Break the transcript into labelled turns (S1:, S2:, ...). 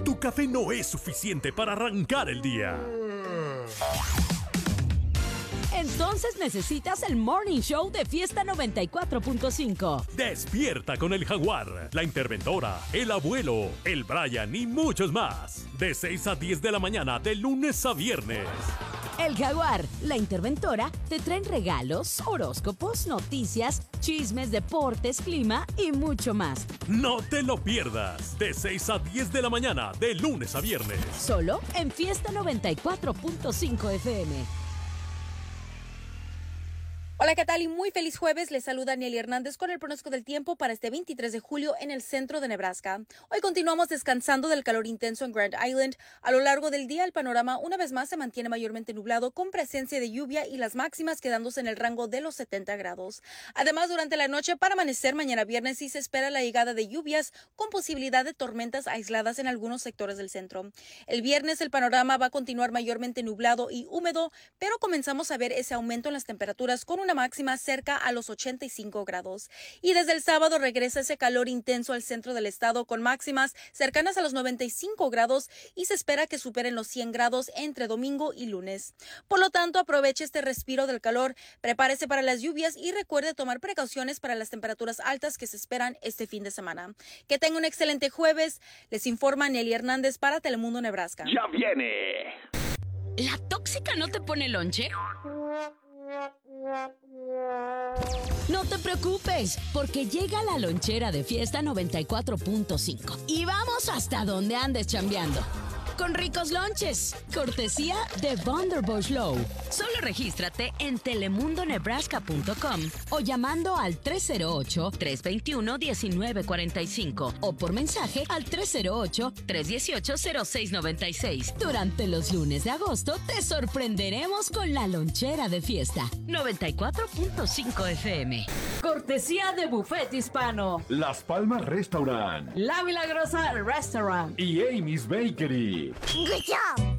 S1: tu café no es suficiente para arrancar el día.
S2: Entonces necesitas el Morning Show de Fiesta 94.5.
S1: Despierta con el Jaguar, la Interventora, el Abuelo, el Brian y muchos más. De 6 a 10 de la mañana, de lunes a viernes.
S2: El Jaguar, la Interventora, te traen regalos, horóscopos, noticias, chismes, deportes, clima y mucho más.
S1: No te lo pierdas. De 6 a 10 de la mañana, de lunes a viernes.
S2: Solo en Fiesta 94.5 FM.
S3: Hola, ¿qué tal? Y muy feliz jueves. Les saluda Nelly Hernández con el pronóstico del tiempo para este 23 de julio en el centro de Nebraska. Hoy continuamos descansando del calor intenso en Grand Island. A lo largo del día, el panorama una vez más se mantiene mayormente nublado con presencia de lluvia y las máximas quedándose en el rango de los 70 grados. Además, durante la noche, para amanecer mañana viernes, sí se espera la llegada de lluvias con posibilidad de tormentas aisladas en algunos sectores del centro. El viernes, el panorama va a continuar mayormente nublado y húmedo, pero comenzamos a ver ese aumento en las temperaturas con una máxima cerca a los 85 grados. Y desde el sábado regresa ese calor intenso al centro del estado con máximas cercanas a los 95 grados y se espera que superen los 100 grados entre domingo y lunes. Por lo tanto, aproveche este respiro del calor, prepárese para las lluvias y recuerde tomar precauciones para las temperaturas altas que se esperan este fin de semana. Que tenga un excelente jueves. Les informa Nelly Hernández para Telemundo Nebraska.
S4: ¡Ya viene!
S2: ¿La tóxica no te pone lonche? No te preocupes, porque llega la lonchera de Fiesta 94.5 y vamos hasta donde andes chambeando. Con ricos lonches, cortesía de Vonderbush Low. Solo regístrate en telemundonebraska.com o llamando al 308-321-1945 o por mensaje al 308-318-0696. Durante los lunes de agosto te sorprenderemos con la lonchera de Fiesta 94.5 FM. Cortesía de Buffet Hispano,
S4: Las Palmas Restaurant
S2: La Milagrosa Restaurant
S4: y Amy's Bakery.
S5: Good job.